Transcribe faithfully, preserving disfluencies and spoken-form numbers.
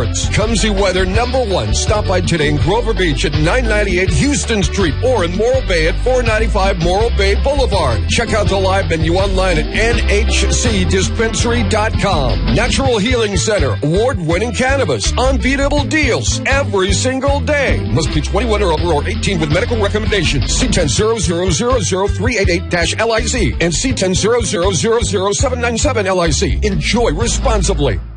experts. Come see why they're number one. Stop by today in Grover Beach at nine ninety-eight Houston Street or in Morro Bay at four ninety-five Morro Bay Boulevard. Check out the live menu online at N H C dispensary dot com. Natural Healing Center, award-winning cannabis, unbeatable deals every single day. Must be twenty-one or over or eighteen with medical recommendations. C ten zero zero zero zero three eight eight dash L I C and C ten zero zero zero zero seven nine seven L I C. Enjoy responsibly.